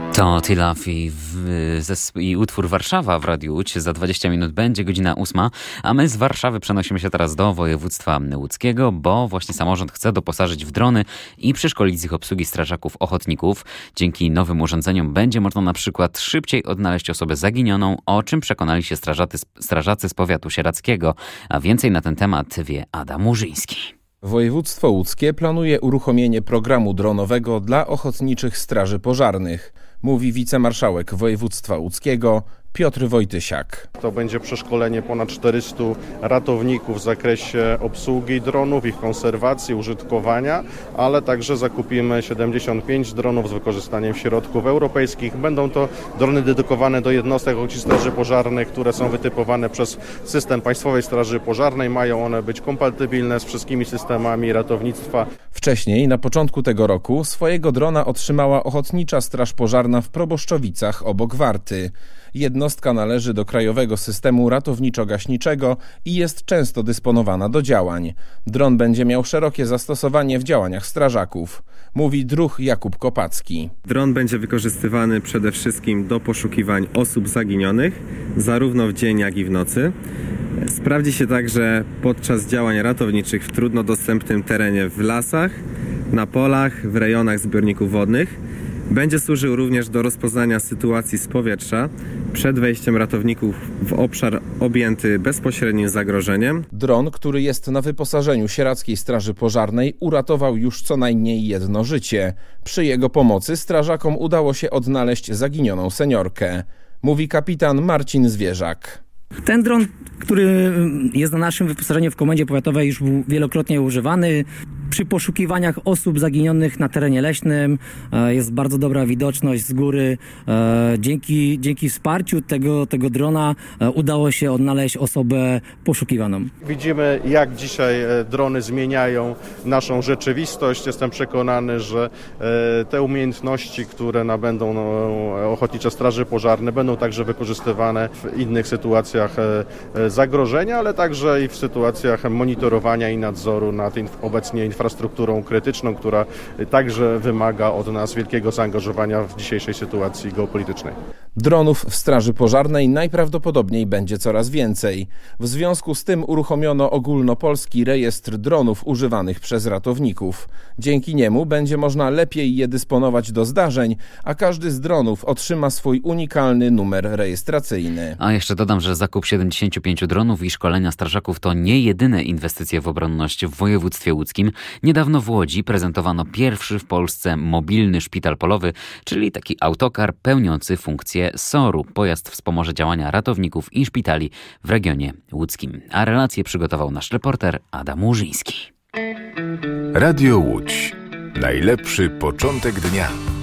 To Tilaf i utwór Warszawa w Radiu Łódź. Za 20 minut będzie godzina 8, a my z Warszawy przenosimy się teraz do województwa łódzkiego, bo właśnie samorząd chce doposażyć w drony i przeszkolić z ich obsługi strażaków ochotników. Dzięki nowym urządzeniom będzie można na przykład szybciej odnaleźć osobę zaginioną, o czym przekonali się strażacy z powiatu sieradzkiego. A więcej na ten temat wie Adam Murzyński. Województwo łódzkie planuje uruchomienie programu dronowego dla ochotniczych straży pożarnych, mówi wicemarszałek województwa łódzkiego Piotr Wojtysiak. To będzie przeszkolenie ponad 400 ratowników w zakresie obsługi dronów, ich konserwacji, użytkowania, ale także zakupimy 75 dronów z wykorzystaniem środków europejskich. Będą to drony dedykowane do jednostek ochotniczych straży pożarnych, które są wytypowane przez system Państwowej Straży Pożarnej. Mają one być kompatybilne z wszystkimi systemami ratownictwa. Wcześniej, na początku tego roku, swojego drona otrzymała Ochotnicza Straż Pożarna w Proboszczowicach obok Warty. Jednostka należy do krajowego systemu ratowniczo-gaśniczego i jest często dysponowana do działań. Dron będzie miał szerokie zastosowanie w działaniach strażaków, mówi druh Jakub Kopacki. Dron będzie wykorzystywany przede wszystkim do poszukiwań osób zaginionych, zarówno w dzień, jak i w nocy. Sprawdzi się także podczas działań ratowniczych w trudno dostępnym terenie w lasach, na polach, w rejonach zbiorników wodnych. Będzie służył również do rozpoznania sytuacji z powietrza przed wejściem ratowników w obszar objęty bezpośrednim zagrożeniem. Dron, który jest na wyposażeniu Sieradzkiej Straży Pożarnej, uratował już co najmniej jedno życie. Przy jego pomocy strażakom udało się odnaleźć zaginioną seniorkę, mówi kapitan Marcin Zwierzak. Ten dron, który jest na naszym wyposażeniu w Komendzie Powiatowej, już był wielokrotnie używany. Przy poszukiwaniach osób zaginionych na terenie leśnym jest bardzo dobra widoczność z góry. Dzięki wsparciu tego drona udało się odnaleźć osobę poszukiwaną. Widzimy, jak dzisiaj drony zmieniają naszą rzeczywistość. Jestem przekonany, że te umiejętności, które nabędą Ochotnicze Straży Pożarne, będą także wykorzystywane w innych sytuacjach zagrożenia, ale także i w sytuacjach monitorowania i nadzoru nad obecnie infrastrukturą krytyczną, która także wymaga od nas wielkiego zaangażowania w dzisiejszej sytuacji geopolitycznej. Dronów w Straży Pożarnej najprawdopodobniej będzie coraz więcej. W związku z tym uruchomiono ogólnopolski rejestr dronów używanych przez ratowników. Dzięki niemu będzie można lepiej je dysponować do zdarzeń, a każdy z dronów otrzyma swój unikalny numer rejestracyjny. A jeszcze dodam, że zakup 75 dronów i szkolenia strażaków to nie jedyne inwestycje w obronność w województwie łódzkim. Niedawno w Łodzi prezentowano pierwszy w Polsce mobilny szpital polowy, czyli taki autokar pełniący funkcję SOR-u. Pojazd wspomoże działania ratowników i szpitali w regionie łódzkim. A relację przygotował nasz reporter Adam Murzyński. Radio Łódź. Najlepszy początek dnia.